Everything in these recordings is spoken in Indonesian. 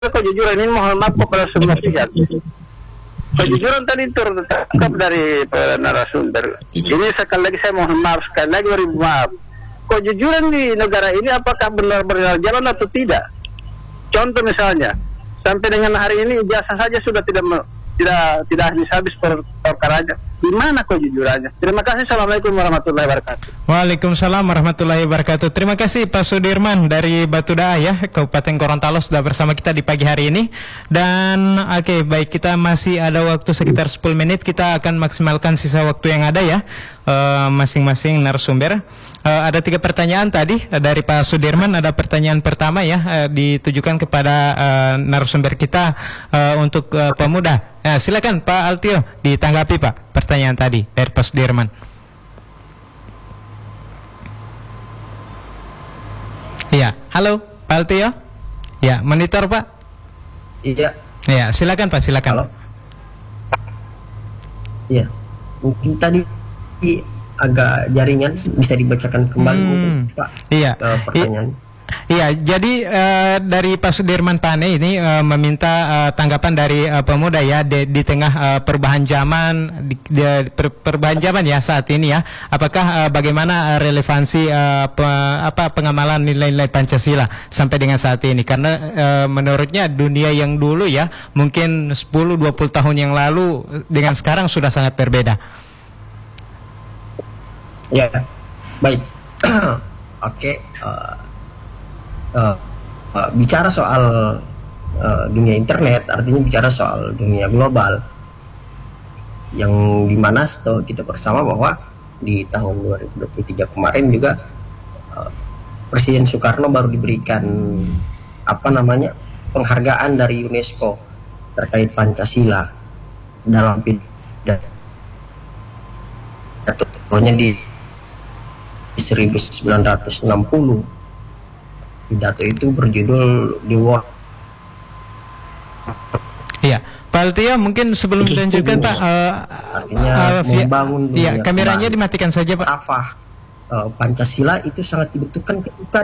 kejujuran ini mohon maaf kepada semua pihak. Kejujuran tadi tertangkap dari narasumber. Ini sekali lagi saya mohon maaf, sekali lagi beri maaf. Kejujuran di negara ini apakah benar-benar jalan atau tidak? Contoh misalnya, sampai dengan hari ini ijazah saja sudah tidak habis-habis perkaranya. Di mana kejujurannya? Terima kasih. Assalamualaikum warahmatullahi wabarakatuh. Waalaikumsalam warahmatullahi wabarakatuh. Terima kasih Pak Sudirman dari Batu Daa ya, Kabupaten Gorontalo sudah bersama kita di pagi hari ini. Dan oke, baik, kita masih ada waktu sekitar 10 menit. Kita akan maksimalkan sisa waktu yang ada ya, masing-masing narasumber. Ada 3 pertanyaan tadi dari Pak Sudirman. Ada pertanyaan pertama ya, ditujukan kepada narasumber kita untuk pemuda. Nah, silakan Pak Altio ditanggapi Pak pertanyaan tadi dari Pak Sudirman. Iya, halo Pak Altio. Ya, monitor Pak. Iya. Ya, silakan Pak, silakan. Halo. Iya, mungkin tadi agak jaringan, bisa dibacakan kembali mungkin, Pak. Iya. Pertanyaan. Iya, jadi dari Pak Sudirman Pane ini meminta tanggapan dari pemuda ya di tengah perubahan zaman, perubahan zaman ya saat ini ya. Apakah bagaimana relevansi pengamalan nilai-nilai Pancasila sampai dengan saat ini? Karena menurutnya dunia yang dulu ya, mungkin 10-20 tahun yang lalu dengan sekarang sudah sangat berbeda. Ya, baik. Oke. Bicara soal dunia internet, artinya bicara soal dunia global, yang dimana setahu kita bersama bahwa di tahun 2023 kemarin juga Presiden Soekarno baru diberikan penghargaan dari UNESCO terkait Pancasila dalam pidatonya di 1960. Pidato itu berjudul The World. Iya, Pak Altio mungkin sebelum dilanjutkan Pak, artinya membangun ya, kameranya dimatikan saja Pak. Pancasila itu sangat dibutuhkan ketika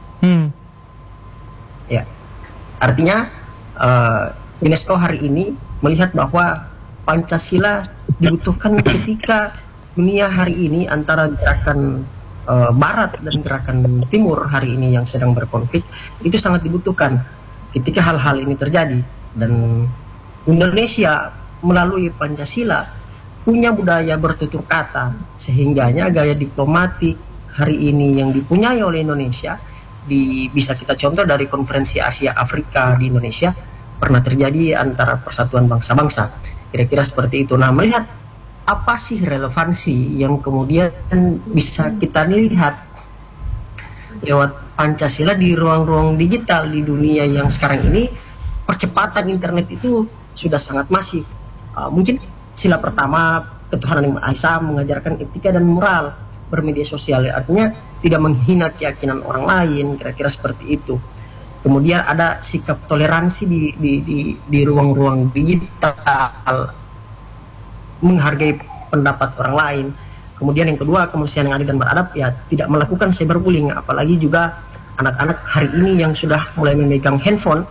ya, artinya UNESCO hari ini melihat bahwa Pancasila dibutuhkan ketika dunia hari ini antara gerakan Barat dan gerakan Timur hari ini yang sedang berkonflik, itu sangat dibutuhkan ketika hal-hal ini terjadi. Dan Indonesia melalui Pancasila punya budaya bertutur kata, sehingganya gaya diplomatik hari ini yang dipunyai oleh Indonesia bisa kita contoh dari konferensi Asia Afrika di Indonesia pernah terjadi antara persatuan bangsa-bangsa, kira-kira seperti itu. Nah, melihat apa sih relevansi yang kemudian bisa kita lihat lewat Pancasila di ruang-ruang digital di dunia yang sekarang ini, percepatan internet itu sudah sangat masif. Mungkin sila pertama, ketuhanan yang Maha Esa mengajarkan etika dan moral bermedia sosial, artinya tidak menghina keyakinan orang lain, kira-kira seperti itu. Kemudian ada sikap toleransi di ruang-ruang digital, menghargai pendapat orang lain. Kemudian yang kedua, kemanusiaan yang adil dan beradab, ya tidak melakukan cyberbullying, apalagi juga anak-anak hari ini yang sudah mulai memegang handphone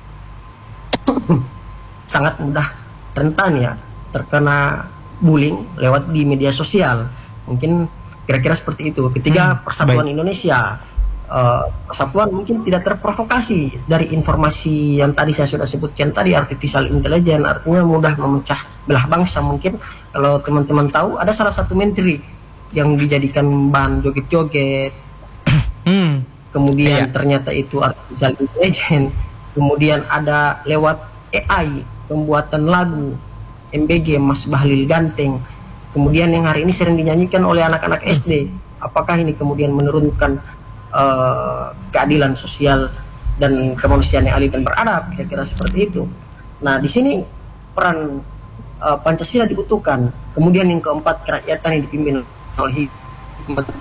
sangat mudah rentan ya terkena bullying lewat di media sosial. Mungkin kira-kira seperti itu. Ketiga, persatuan Indonesia. Persatuan mungkin tidak terprovokasi dari informasi yang tadi saya sudah sebutkan tadi, artificial intelligence, artinya mudah memecah belah bangsa. Mungkin kalau teman-teman tahu, ada salah satu menteri yang dijadikan bahan joget-joget, kemudian ternyata itu artificial intelligence. Kemudian ada lewat AI pembuatan lagu MBG Mas Bahlil Ganteng, kemudian yang hari ini sering dinyanyikan oleh anak-anak SD. Apakah ini kemudian menurunkan keadilan sosial dan kemanusiaan yang adil dan beradab, kira-kira seperti itu. Nah, di sini peran Pancasila dibutuhkan. Kemudian yang keempat, kerakyatan yang dipimpin oleh hikmat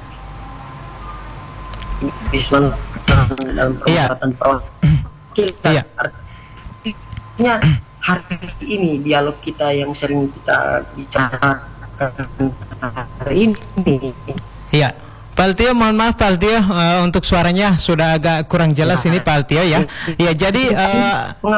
Islam dalam persyaratan perwakilan. Artinya hari ini dialog kita yang sering kita bicarakan hari ini. Iya. Pak Altio, mohon maaf Pak Altio, untuk suaranya sudah agak kurang jelas ini Pak Altio ya. Ya, jadi